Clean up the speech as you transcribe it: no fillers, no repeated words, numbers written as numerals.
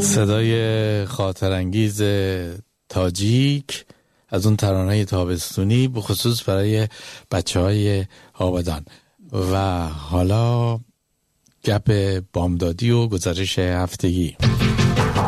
صدای خاطرانگیز تاجیک از اون ترانه تابستونی به خصوص برای بچه‌های آبادان. و حالا گپ بامدادی و گزارش هفتگی.